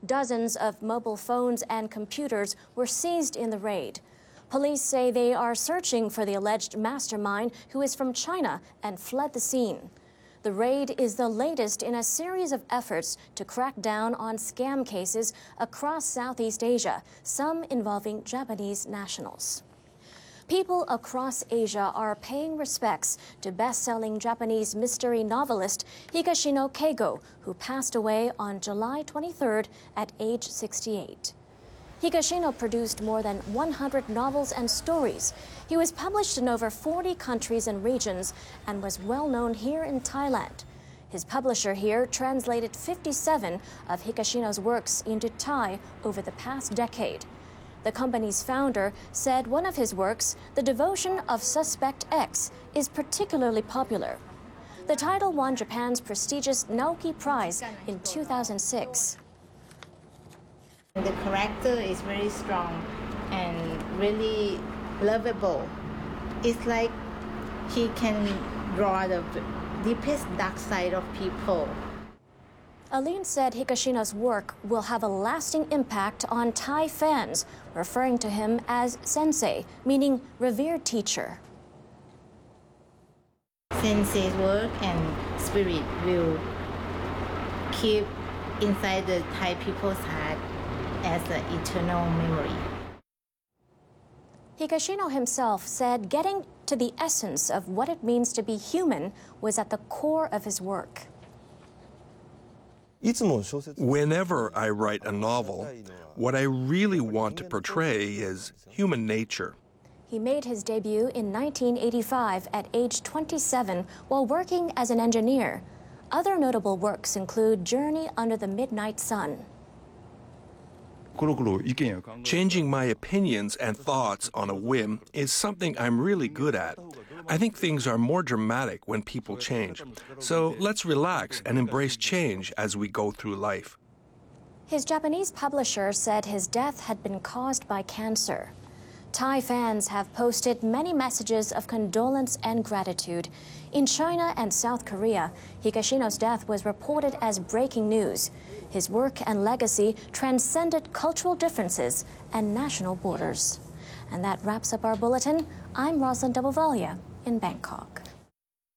Dozens of mobile phones and computers were seized in the raid. Police say they are searching for the alleged mastermind, who is from China and fled the scene. The raid is the latest in a series of efforts to crack down on scam cases across Southeast Asia, some involving Japanese nationals. People across Asia are paying respects to best-selling Japanese mystery novelist Higashino Keigo, who passed away on July 23rd at age 68. Higashino produced more than 100 novels and stories. He was published in over 40 countries and regions and was well known here in Thailand. His publisher here translated 57 of Higashino's works into Thai over the past decade. The company's founder said one of his works, The Devotion of Suspect X, is particularly popular. The title won Japan's prestigious Naoki Prize in 2006. The character is very strong and really lovable. It's like he can draw the deepest dark side of people. Aline said Higashino's work will have a lasting impact on Thai fans, referring to him as sensei, meaning revered teacher. Sensei's work and spirit will keep inside the Thai people's heart as an eternal memory. Higashino himself said getting to the essence of what it means to be human was at the core of his work. Whenever I write a novel, what I really want to portray is human nature. He made his debut in 1985 at age 27 while working as an engineer. Other notable works include Journey Under the Midnight Sun. Changing my opinions and thoughts on a whim is something I'm really good at. I think things are more dramatic when people change. So let's relax and embrace change as we go through life. His Japanese publisher said his death had been caused by cancer. Thai fans have posted many messages of condolence and gratitude. In China and South Korea, Higashino's death was reported as breaking news. His work and legacy transcended cultural differences and national borders. And that wraps up our bulletin. I'm Rosalind Dobovalia in Bangkok.